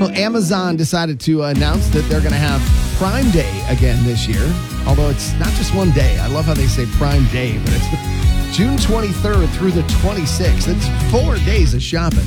Well, Amazon decided to announce that they're going to have Prime Day again this year, although it's not just one day. I love how they say Prime Day, but it's June 23rd through the 26th. It's 4 days of shopping.